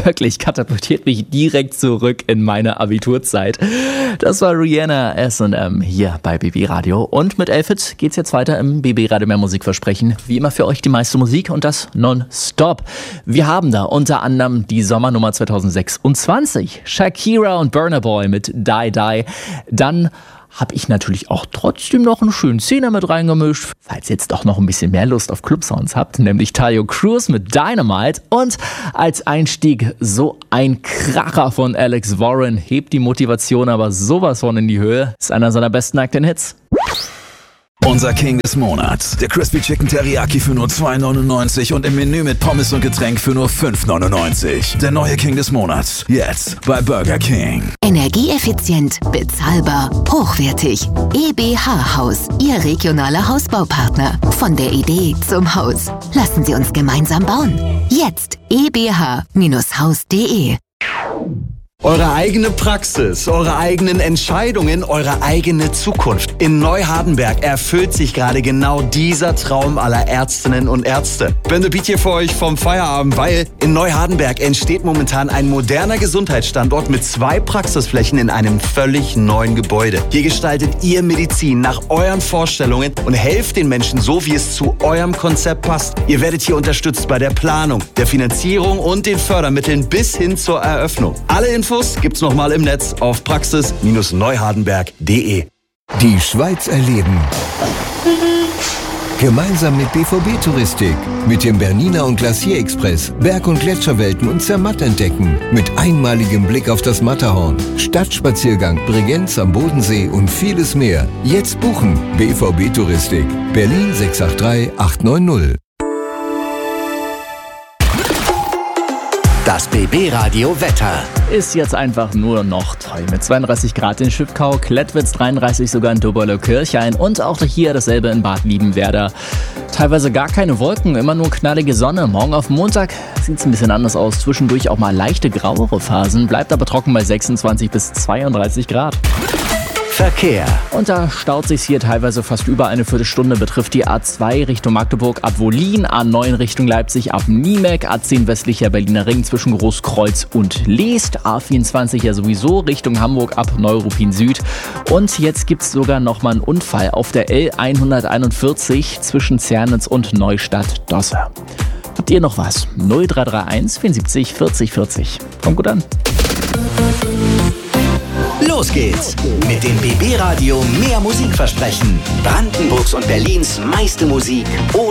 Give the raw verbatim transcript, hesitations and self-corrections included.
wirklich katapultiert mich direkt zurück in meine Abiturzeit. Das war Rihanna S und M hier bei B B Radio. Und mit Elfit geht's jetzt weiter im B B Radio Mehr Musikversprechen. Wie immer für euch die meiste Musik und das nonstop. Wir haben da unter anderem die Sommernummer zwanzig sechsundzwanzig. Shakira und Burna Boy mit Die Die. Dann habe ich natürlich auch trotzdem noch einen schönen Zehner mit reingemischt, falls ihr jetzt doch noch ein bisschen mehr Lust auf Clubsounds habt, nämlich Taio Cruz mit Dynamite. Und als Einstieg so ein Kracher von Alex Warren, hebt die Motivation aber sowas von in die Höhe. Ist einer seiner besten aktuellen Hits. Unser King des Monats. Der Crispy Chicken Teriyaki für nur zwei neunundneunzig und im Menü mit Pommes und Getränk für nur fünf neunundneunzig. Der neue King des Monats. Jetzt bei Burger King. Energieeffizient, bezahlbar, hochwertig. E B H Haus, Ihr regionaler Hausbaupartner. Von der Idee zum Haus. Lassen Sie uns gemeinsam bauen. Jetzt e b h Haus punkt de. Eure eigene Praxis, eure eigenen Entscheidungen, eure eigene Zukunft. In Neuhardenberg erfüllt sich gerade genau dieser Traum aller Ärztinnen und Ärzte. Ben Beat hier für euch vom Feierabend, weil in Neuhardenberg entsteht momentan ein moderner Gesundheitsstandort mit zwei Praxisflächen in einem völlig neuen Gebäude. Hier gestaltet ihr Medizin nach euren Vorstellungen und helft den Menschen so, wie es zu eurem Konzept passt. Ihr werdet hier unterstützt bei der Planung, der Finanzierung und den Fördermitteln bis hin zur Eröffnung. Alle Infos gibt's nochmal im Netz auf praxis neuhardenberg punkt de. Die Schweiz erleben. Gemeinsam mit B V B Touristik. Mit dem Bernina und Glacier Express. Berg- und Gletscherwelten und Zermatt entdecken. Mit einmaligem Blick auf das Matterhorn. Stadtspaziergang, Bregenz am Bodensee und vieles mehr. Jetzt buchen. B V B Touristik. Berlin sechs acht drei acht neun null. Das B B Radio Wetter. Ist jetzt einfach nur noch toll. Mit zweiunddreißig Grad in Schüpkau, Klettwitz dreiunddreißig sogar in Doberle-Kirchhain und auch hier dasselbe in Bad Liebenwerda. Teilweise gar keine Wolken, immer nur knallige Sonne. Morgen auf Montag sieht es ein bisschen anders aus. Zwischendurch auch mal leichte grauere Phasen. Bleibt aber trocken bei sechsundzwanzig bis zweiunddreißig Grad. Verkehr. Und da staut sich's hier teilweise fast über eine Viertelstunde. Betrifft die A zwei Richtung Magdeburg ab Wollin, A neun Richtung Leipzig ab Niemek, A zehn westlicher Berliner Ring zwischen Großkreuz und Leest, A vierundzwanzig ja sowieso Richtung Hamburg ab Neuruppin Süd. Und jetzt gibt's sogar nochmal einen Unfall auf der L hunderteinundvierzig zwischen Zernitz und Neustadt-Dosse. Habt ihr noch was? null drei drei eins vierundsiebzig vierzig vierzig. Kommt gut an. Los geht's mit dem B B Radio Mehr Musikversprechen. Brandenburgs und Berlins meiste Musik ohne